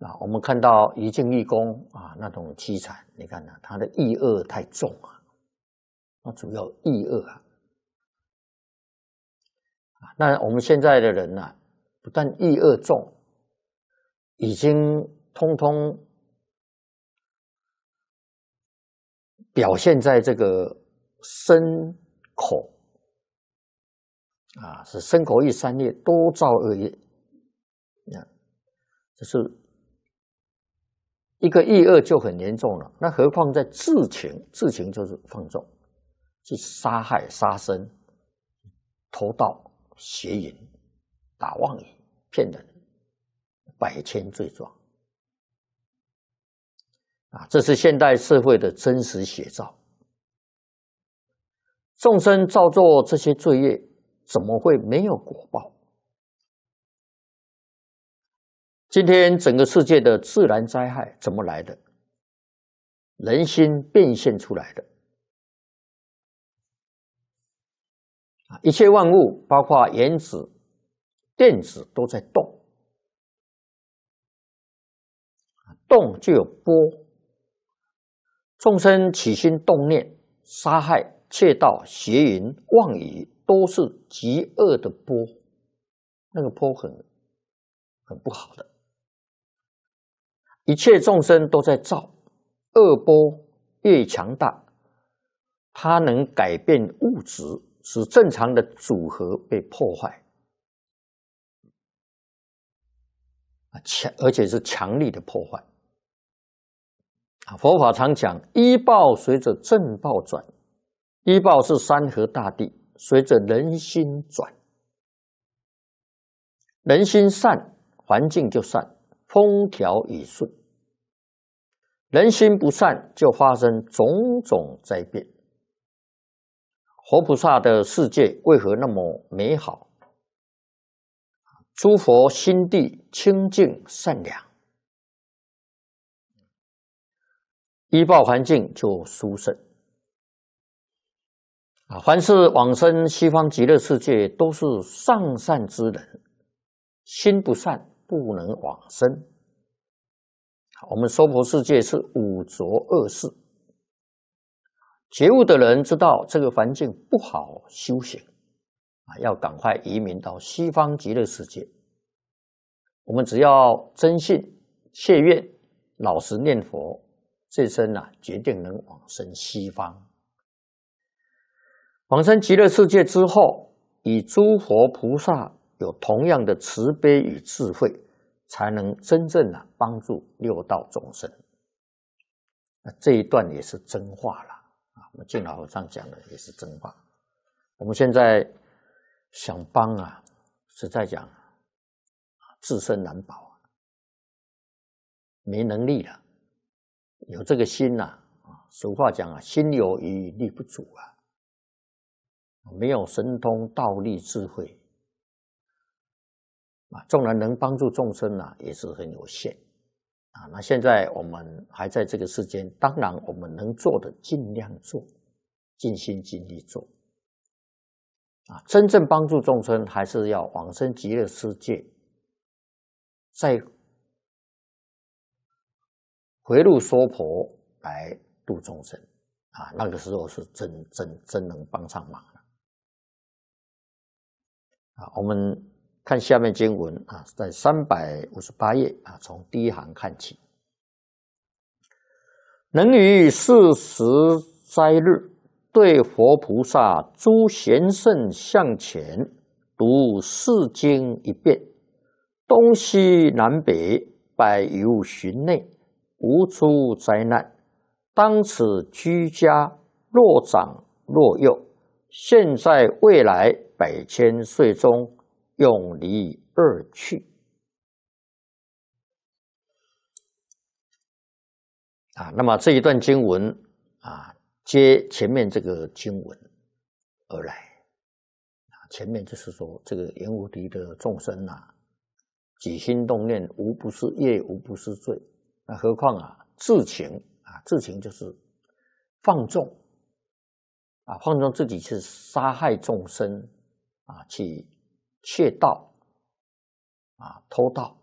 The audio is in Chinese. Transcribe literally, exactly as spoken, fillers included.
啊，我们看到一境义公啊那种凄惨，你看呢、啊，他的意恶太重啊，那主要意恶啊。那我们现在的人呢、啊，不但意恶重，已经通通表现在这个身口啊，是身口意三业都造恶业。啊，这是一个意恶就很严重了，那何况在自情，自情就是放纵，去杀害、杀生、偷盗、邪淫、打妄语、骗人，百千罪状啊！这是现代社会的真实写照。众生造作这些罪业，怎么会没有果报？今天整个世界的自然灾害怎么来的？人心变现出来的。一切万物，包括原子、电子都在动，动就有波。众生起心动念，杀害、窃盗、邪淫、妄语，都是极恶的波，那个波很很不好的。一切众生都在造，恶波越强大，它能改变物质，使正常的组合被破坏，强而且是强力的破坏。佛法常讲，依报随着正报转，依报是山河大地，随着人心转。人心善，环境就善，风调雨顺；人心不善，就发生种种灾变。活菩萨的世界为何那么美好？诸佛心地清净善良，依报环境就殊胜。啊，凡是往生西方极乐世界，都是上善之人，心不善不能往生。我们娑婆世界是五浊恶世，觉悟的人知道这个环境不好修行，啊，要赶快移民到西方极乐世界。我们只要真信切愿，老实念佛，这生啊决定能往生西方。往生极乐世界之后，与诸佛菩萨有同样的慈悲与智慧，才能真正啊帮助六道众生。那这一段也是真话了啊！我们净老和尚讲的也是真话。我们现在想帮啊，实在讲，自身难保啊，没能力了。有这个心呐，啊，俗话讲啊，心有余力不足啊。没有神通道力智慧啊，纵然能帮助众生啊，也是很有限啊。那现在我们还在这个世间，当然我们能做的尽量做，尽心尽力做啊。真正帮助众生，还是要往生极乐世界，再回路娑婆来度众生啊。那个时候是真真真能帮上忙。啊，我们看下面经文啊，在三百五十八页啊，从第一行看起。能于四时斋日，对佛菩萨诸贤圣向前，读四经一遍，东西南北百由旬内，无出灾难。当此居家，若长若幼，现在未来百千岁中，永离二趣。啊，那么这一段经文啊，接前面这个经文而来。啊，前面就是说，这个阎浮提的众生啊，起心动念无不是业，无不是罪。那何况啊，自情啊，自情就是放纵。啊，放纵自己去杀害众生，啊，去窃盗，啊，偷盗，